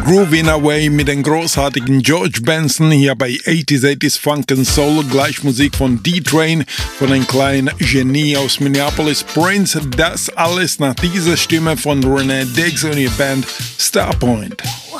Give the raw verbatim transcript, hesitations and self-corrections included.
Groovin' Away mit dem großartigen George Benson hier bei achtziger, achtziger Funk and Soul, gleich Musik von D-Train, von einem kleinen Genie aus Minneapolis, Prince. Das alles nach dieser Stimme von Renee Diggs und ihrer Band Starpoint.